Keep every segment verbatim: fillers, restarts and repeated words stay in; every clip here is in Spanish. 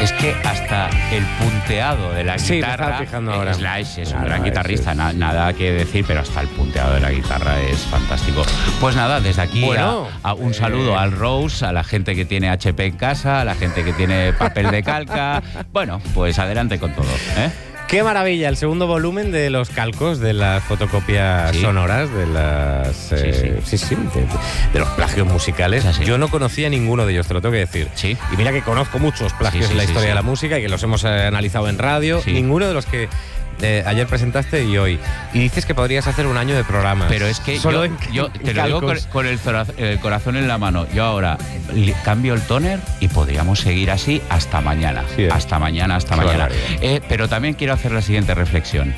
Es que hasta el punteado de la Sí, guitarra... me estaba fijando ahora. Slash es Claro, un gran es- guitarrista, es- na- nada que decir, pero hasta el punteado de la guitarra es fantástico. Pues nada, desde aquí Bueno, a, a un saludo eh, al Rose, a la gente que tiene H P en casa, a la gente que tiene papel de calca. Bueno, pues adelante con todo, ¿eh? Qué maravilla, el segundo volumen de los calcos, de las fotocopias Sí. sonoras, de las... eh, sí, sí, de, de los plagios musicales. Es así. Yo no conocía ninguno de ellos, te lo tengo que decir. Sí. Y mira que conozco muchos plagios Sí, sí, en la sí, historia sí. de la música y que los hemos eh, analizado en radio. Sí. Ninguno de los que eh, ayer presentaste y hoy. Y dices que podrías hacer un año de programas. Pero es que Solo yo, en- yo en te lo digo con, calcos. con el, zora- el corazón en la mano. Yo ahora li- cambio el tóner y podríamos seguir así hasta mañana. Sí, ¿eh? Hasta mañana, hasta Qué mañana. barbaridad. Eh, pero también quiero hacer la siguiente reflexión.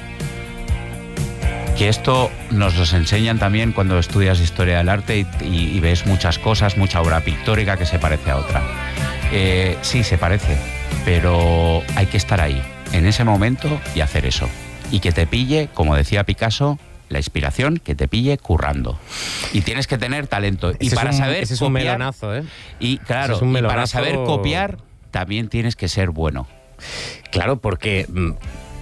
Que esto nos los enseñan también cuando estudias historia del arte y, y- y ves muchas cosas, mucha obra pictórica que se parece a otra. Eh, sí, se parece, pero hay que estar ahí, en ese momento, y hacer eso. Y que te pille, como decía Picasso, la inspiración, que te pille currando. Y tienes que tener talento. Y Ese para es un, saber ese es un copiar, melonazo, ¿eh? y claro, ese es un y para melonazo. saber copiar, también tienes que ser bueno. Claro, porque... mm,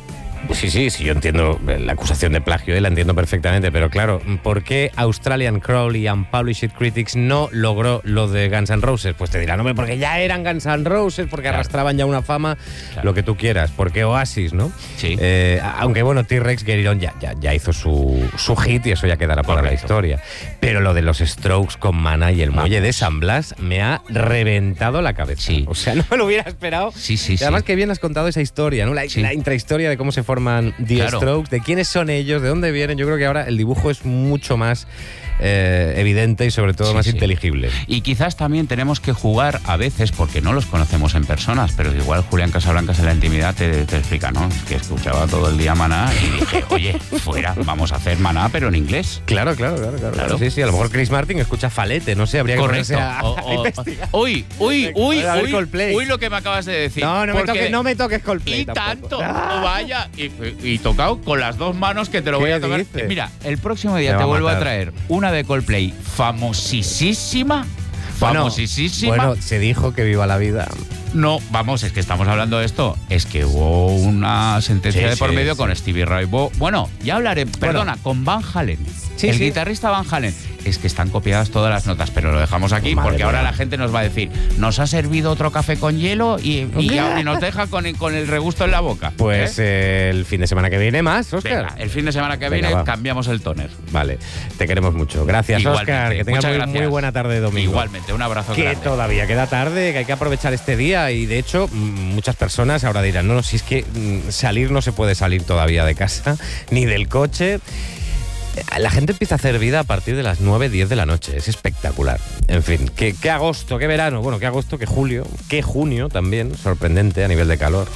sí, sí, sí, yo entiendo la acusación de plagio, ¿eh? La entiendo perfectamente, pero claro, ¿por qué Australian Crowley Unpublished Critics no logró lo de Guns N' Roses? Pues te dirán, hombre, porque ya eran Guns N' Roses, porque Claro. arrastraban ya una fama, Claro. lo que tú quieras. ¿Por qué Oasis, no? Sí. Eh, aunque bueno, T-Rex Get It On ya, ya, ya hizo su, su hit y eso ya quedará para la Correcto. historia. Pero lo de los Strokes con Mana y el muelle de San Blas me ha reventado la cabeza. Sí. O sea, no me lo hubiera esperado. Sí, sí, Y además sí. que bien has contado esa historia, ¿no? La, Sí. la intrahistoria de cómo se forman The Claro. Strokes, de quiénes son ellos, de dónde vienen. Yo creo que ahora el dibujo es mucho más eh, evidente y sobre todo Sí, más sí. inteligible. Y quizás también tenemos que jugar a veces, porque no los conocemos en personas, pero igual Julián Casablancas en la intimidad te, te explica, ¿no? Es que escuchaba todo el día Maná y dije, oye, fuera, vamos a hacer Maná, pero en inglés. Claro, claro, claro, claro, Claro. Sí, sí, a lo mejor Chris Martin escucha Falete, no sé, habría que Correcto. ponerse a, O- a o- investigar. uy, uy, uy, A ver uy, Coldplay. uy, lo que me acabas de decir. No, no me, Porque- toques, no me toques Coldplay Y tampoco. tanto, Ah. vaya, y, y tocado con las dos manos que te lo ¿Qué voy a tocar. dices? Mira, el próximo Me día va te a vuelvo a matar. traer una de Coldplay famosísima, Bueno, famosísima. Bueno, se dijo que viva la vida. No, vamos, es que estamos hablando de esto. Es que hubo una sentencia Sí, de por sí, medio sí. con Stevie Ray Vaughan. Bueno, ya hablaré, perdona, con Van Halen. Sí, el sí. guitarrista Van Halen. Es que están copiadas todas las notas, pero lo dejamos aquí Madre porque ahora mía. la gente nos va a decir, nos ha servido otro café con hielo y, y, ya- y nos deja con, el- con el regusto en la boca. Pues ¿Eh? eh, el fin de semana que viene más, Óscar. Venga, el fin de semana que Venga, viene va. cambiamos el tóner. Vale, te queremos mucho. Gracias, Igualmente. Óscar. Que tengas Muchas muy, gracias. muy buena tarde de domingo. Igualmente, un abrazo Que grande. todavía queda tarde, que hay que aprovechar este día y de hecho mm, muchas personas ahora dirán, no, no, si es que mm, salir no se puede salir todavía de casa ni del coche. Eh, La gente empieza a hacer vida a partir de las nueve, diez de la noche, es espectacular. En fin, qué, qué agosto, qué verano, bueno, qué agosto, qué julio, qué junio también, sorprendente a nivel de calor.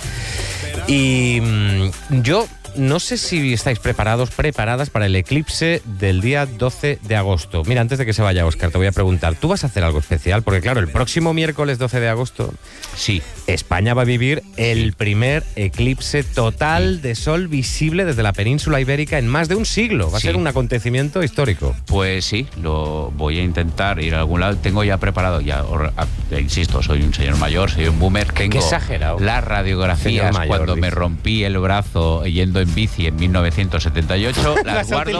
Y mm, yo no sé si estáis preparados, preparadas para el eclipse del día doce de agosto. Mira, antes de que se vaya Óscar, te voy a preguntar, ¿tú vas a hacer algo especial? Porque claro, el próximo miércoles doce de agosto, Sí. España va a vivir el primer eclipse total de sol visible desde la península ibérica en más de un siglo. Va a Sí. ser un acontecimiento histórico. Pues sí, lo voy a intentar ir a algún lado. Tengo ya preparado, ya or- a- eh, insisto, soy un señor mayor, soy un boomer. Tengo exagerado. las radiografías Señor mayor, cuando me dice. rompí el brazo yendo en bici en mil novecientos setenta y ocho. Las Las guardo.